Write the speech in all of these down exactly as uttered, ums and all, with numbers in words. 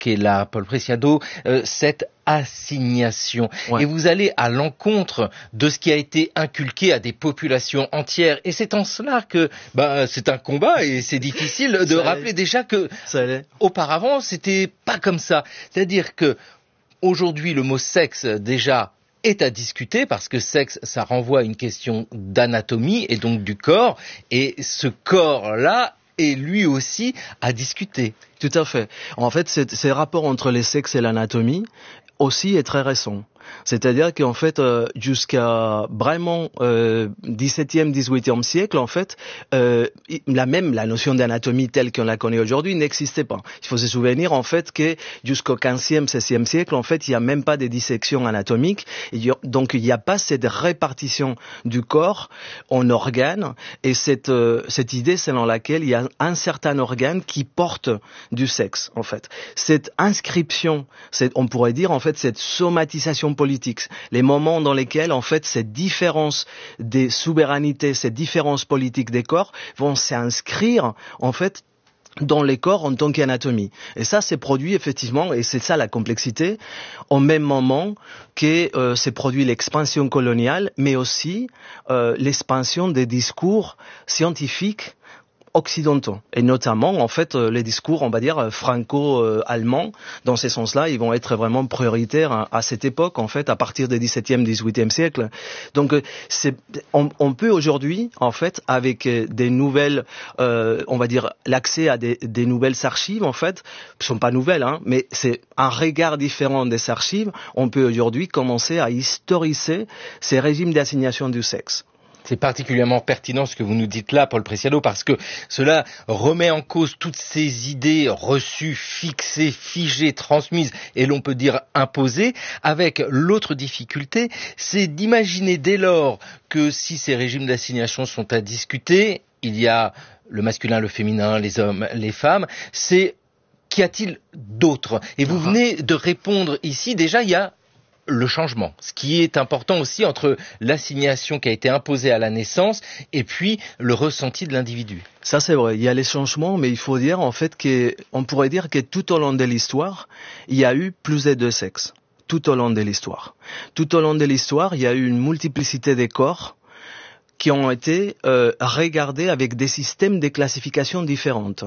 qu'est là, Paul Preciado, euh, cette assignation. Ouais. Et vous allez à l'encontre de ce qui a été inculqué à des populations entières. Et c'est en cela que bah, c'est un combat et c'est difficile de ça rappeler allait. déjà que ça auparavant, c'était pas comme ça. C'est-à-dire que aujourd'hui, le mot sexe, déjà, est à discuter parce que sexe, ça renvoie à une question d'anatomie et donc du corps. Et ce corps-là est lui aussi à discuter. Tout à fait. En fait, ces rapports entre les sexes et l'anatomie aussi est très récent. C'est-à-dire qu'en fait, euh, jusqu'à vraiment euh, dix-septième, dix-huitième siècle, en fait, euh, la même la notion d'anatomie telle qu'on la connaît aujourd'hui n'existait pas. Il faut se souvenir en fait que jusqu'au quinzième, seizième siècle, en fait, il n'y a même pas de dissection anatomique. Donc, il n'y a pas cette répartition du corps en organes. Et cette euh, cette idée selon laquelle il y a un certain organe qui porte du sexe, en fait. Cette inscription, cette, on pourrait dire en fait cette somatisation politique, les moments dans lesquels en fait cette différence des souverainetés, cette différence politique des corps vont s'inscrire en fait dans les corps en tant qu'anatomie. Et ça, c'est produit effectivement, et c'est ça la complexité, au même moment que euh, c'est produit l'expansion coloniale, mais aussi euh, l'expansion des discours scientifiques occidentaux, et notamment en fait les discours on va dire franco-allemands. Dans ces sens-là, ils vont être vraiment prioritaires à cette époque en fait, à partir du dix-septième, dix-huitième siècle. Donc c'est, on, on peut aujourd'hui en fait avec des nouvelles, euh, on va dire l'accès à des, des nouvelles archives en fait, ne sont pas nouvelles, hein, mais c'est un regard différent des archives. On peut aujourd'hui commencer à historiser ces régimes d'assignation du sexe. C'est particulièrement pertinent ce que vous nous dites là, Paul Preciado, parce que cela remet en cause toutes ces idées reçues, fixées, figées, transmises, et l'on peut dire imposées, avec l'autre difficulté, c'est d'imaginer dès lors que si ces régimes d'assignation sont à discuter, il y a le masculin, le féminin, les hommes, les femmes, c'est qu'y a-t-il d'autre ? Et vous venez de répondre ici, déjà il y a le changement, ce qui est important aussi entre l'assignation qui a été imposée à la naissance et puis le ressenti de l'individu. Ça c'est vrai, il y a les changements, mais il faut dire en fait que, on pourrait dire que tout au long de l'histoire, il y a eu plus de deux sexes. Tout au long de l'histoire. Tout au long de l'histoire, il y a eu une multiplicité des corps qui ont été euh, regardés avec des systèmes de classification différentes.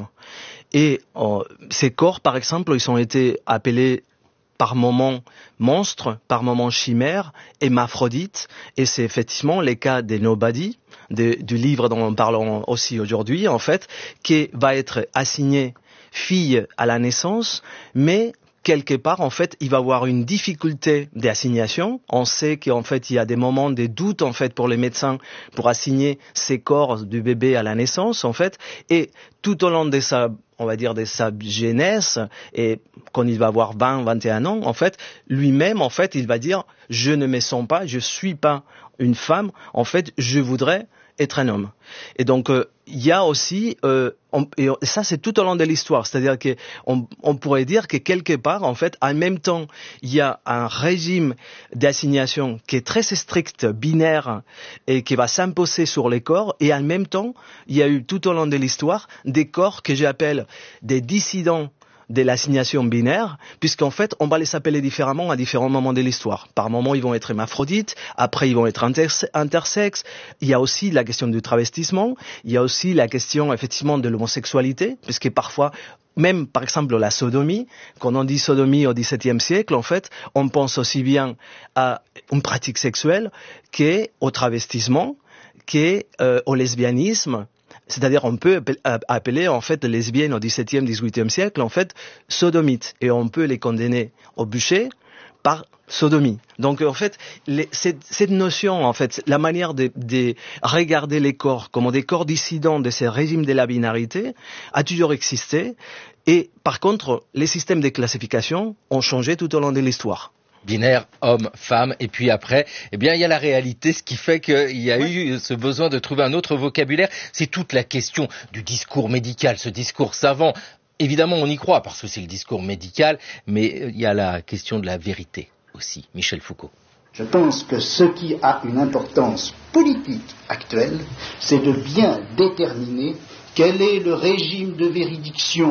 Et euh, ces corps, par exemple, ils ont été appelés par moments monstres, par moments chimères, hémaphrodites, et c'est effectivement les cas des nobody, de, du livre dont nous parlons aussi aujourd'hui, en fait, qui va être assigné fille à la naissance, mais quelque part, en fait, il va y avoir une difficulté d'assignation. On sait qu'en fait, il y a des moments de doute, en fait, pour les médecins, pour assigner ces corps du bébé à la naissance, en fait, et tout au long de sa, on va dire, de sa jeunesse, et quand il va avoir vingt, vingt et un ans, en fait, lui-même, en fait, il va dire, je ne me sens pas, je suis pas une femme, en fait, je voudrais être un homme. Et donc, il euh, y a aussi, euh, on, et ça c'est tout au long de l'histoire, c'est-à-dire que on, on pourrait dire que quelque part, en fait, en même temps, il y a un régime d'assignation qui est très strict, binaire, et qui va s'imposer sur les corps, et en même temps, il y a eu tout au long de l'histoire des corps que j'appelle des dissidents de l'assignation binaire, puisqu'en fait, on va les appeler différemment à différents moments de l'histoire. Par moments, ils vont être hermaphrodites, après, ils vont être interse- intersexes. Il y a aussi la question du travestissement, il y a aussi la question, effectivement, de l'homosexualité, puisque parfois, même, par exemple, la sodomie, quand on dit sodomie au dix-septième siècle, en fait, on pense aussi bien à une pratique sexuelle qu'au travestissement, qu'au euh, lesbianisme. C'est-à-dire, on peut appeler, en fait, les lesbiennes au dix-septième, dix-huitième siècle, en fait, sodomites. Et on peut les condamner au bûcher par sodomie. Donc, en fait, les, cette, cette notion, en fait, la manière de, de regarder les corps comme des corps dissidents de ces régimes de la binarité a toujours existé. Et, par contre, les systèmes de classification ont changé tout au long de l'histoire. Binaire, homme, femme, et puis après, eh bien, il y a la réalité, ce qui fait qu'il y a ouais. eu ce besoin de trouver un autre vocabulaire. C'est toute la question du discours médical, ce discours savant. Évidemment, on y croit, parce que c'est le discours médical, mais il y a la question de la vérité aussi. Michel Foucault. Je pense que ce qui a une importance politique actuelle, c'est de bien déterminer quel est le régime de véridiction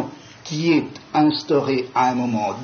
qui est instauré à un moment